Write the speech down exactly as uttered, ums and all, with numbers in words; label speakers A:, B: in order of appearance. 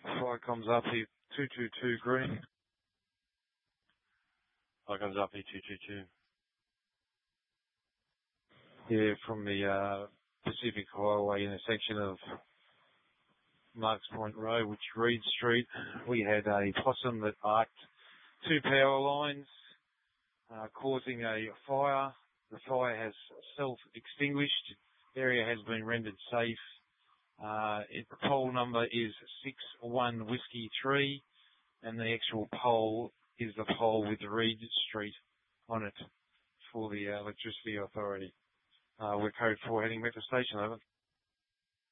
A: Fire comes up here, two two two green. Fire comes up here, two two two. Yeah, from the uh, Pacific Highway intersection of Marks Point Road, which Reed Street, we had a possum that arced two power lines, uh, causing a fire. The fire has self-extinguished. The area has been rendered safe. Uh, it, the pole number is six one Whiskey three, and the actual pole is the pole with Reed Street on it for the uh, Electricity Authority. Uh, we're code four heading Metro Station, over.